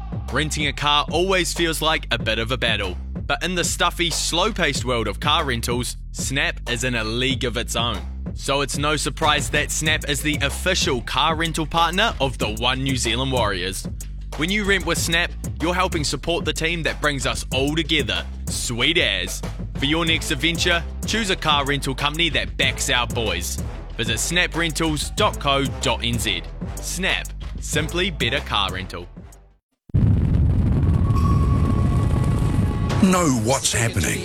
Renting a car always feels like a bit of a battle, but in the stuffy, slow-paced world of car rentals, Snap is in a league of its own. So it's no surprise that Snap is the official car rental partner of the One New Zealand Warriors. When you rent with Snap, you're helping support the team that brings us all together. Sweet as. For your next adventure, choose a car rental company that backs our boys. Visit snaprentals.co.nz. Snap. Simply better car rental. Know what's happening.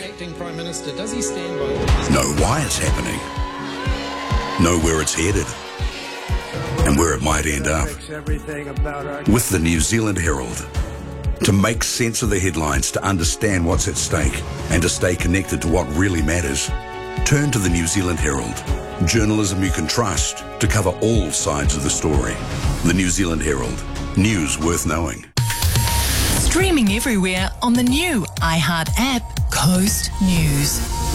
Know why it's happening. Know where it's headed and where it might end up. With the New Zealand Herald. To make sense of the headlines, to understand what's at stake and to stay connected to what really matters, turn to the New Zealand Herald. Journalism you can trust to cover all sides of the story. The New Zealand Herald. News worth knowing. Streaming everywhere on the new iHeart app, Coast News.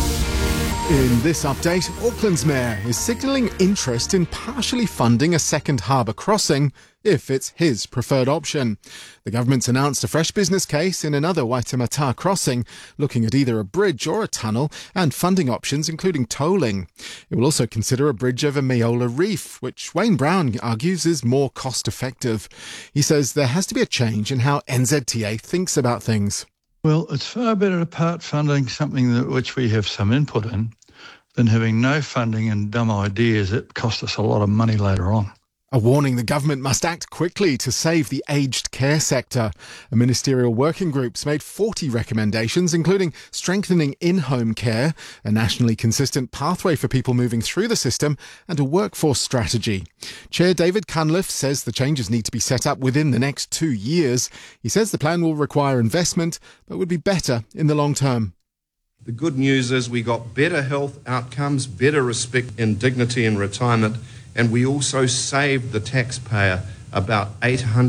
In this update, Auckland's mayor is signalling interest in partially funding a second harbour crossing if it's his preferred option. The government's announced a fresh business case in another Waitemata crossing, looking at either a bridge or a tunnel and funding options including tolling. It will also consider a bridge over Meola Reef, which Wayne Brown argues is more cost-effective. He says there has to be a change in how NZTA thinks about things. Well, it's far better to part funding something which we have some input in than having no funding and dumb ideas that cost us a lot of money later on. A warning the government must act quickly to save the aged care sector. A ministerial working group's made 40 recommendations, including strengthening in-home care, a nationally consistent pathway for people moving through the system, and a workforce strategy. Chair David Cunliffe says the changes need to be set up within the next 2 years. He says the plan will require investment, but would be better in the long term. The good news is we got better health outcomes, better respect and dignity in retirement, and we also saved the taxpayer about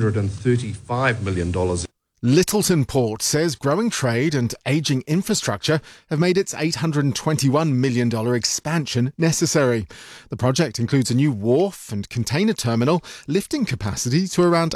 $835 million. Lyttelton Port says growing trade and ageing infrastructure have made its $821 million expansion necessary. The project includes a new wharf and container terminal, lifting capacity to around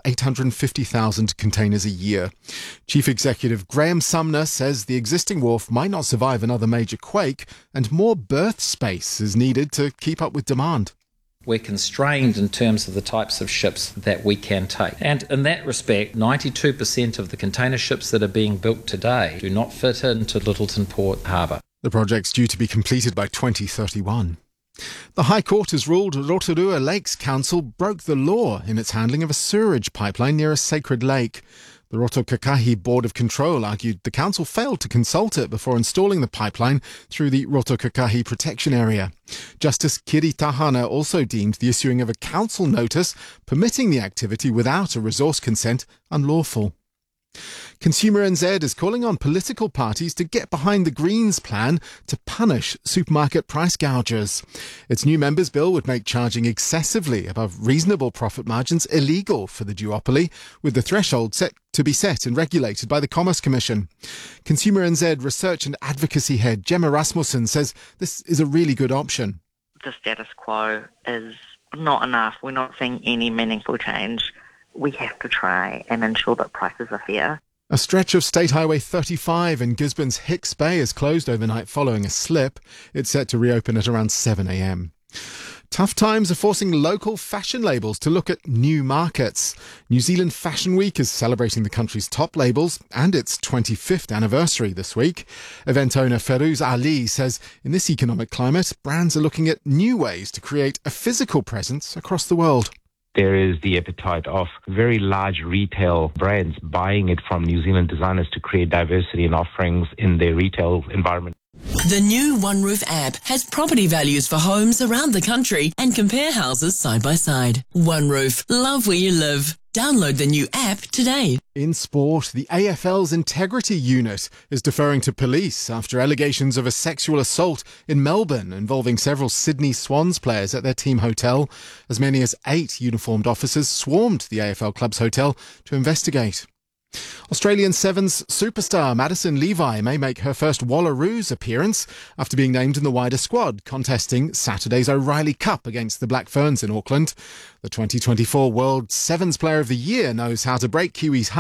850,000 containers a year. Chief Executive Graham Sumner says the existing wharf might not survive another major quake and more berth space is needed to keep up with demand. We're constrained in terms of the types of ships that we can take. And in that respect, 92% of the container ships that are being built today do not fit into Lyttelton Port Harbour. The project's due to be completed by 2031. The High Court has ruled Rotorua Lakes Council broke the law in its handling of a sewerage pipeline near a sacred lake. The Rotokakahi Board of Control argued the council failed to consult it before installing the pipeline through the Rotokakahi protection area. Justice Kiri Tahana also deemed the issuing of a council notice permitting the activity without a resource consent unlawful. Consumer NZ is calling on political parties to get behind the Greens plan to punish supermarket price gougers. Its new members' bill would make charging excessively above reasonable profit margins illegal for the duopoly, with the threshold set to be set and regulated by the Commerce Commission. Consumer NZ research and advocacy head Gemma Rasmussen says this is a really good option. The status quo is not enough. We're not seeing any meaningful change. We have to try and ensure that prices are fair. A stretch of State Highway 35 in Gisborne's Hicks Bay is closed overnight following a slip. It's set to reopen at around 7 a.m. Tough times are forcing local fashion labels to look at new markets. New Zealand Fashion Week is celebrating the country's top labels and its 25th anniversary this week. Event owner Ferouz Ali says in this economic climate, brands are looking at new ways to create a physical presence across the world. There is the appetite of very large retail brands buying it from New Zealand designers to create diversity in offerings in their retail environment. The new OneRoof app has property values for homes around the country and compare houses side by side. OneRoof, love where you live. Download the new app today. In sport, the AFL's Integrity Unit is deferring to police after allegations of a sexual assault in Melbourne involving several Sydney Swans players at their team hotel. As many as 8 uniformed officers swarmed the AFL club's hotel to investigate. Australian Sevens superstar Madison Levi may make her first Wallaroos appearance after being named in the wider squad, contesting Saturday's O'Reilly Cup against the Black Ferns in Auckland. The 2024 World Sevens Player of the Year knows how to break Kiwis'